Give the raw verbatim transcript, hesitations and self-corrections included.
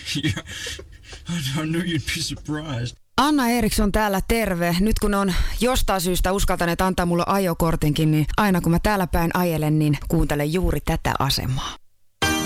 Yeah, I knew you'd be surprised. Anna Eriksson täällä, terve. Nyt kun on jostain syystä uskaltaneet antaa mulle ajokortinkin, niin aina kun mä täällä päin ajelen, niin kuuntelen juuri tätä asemaa.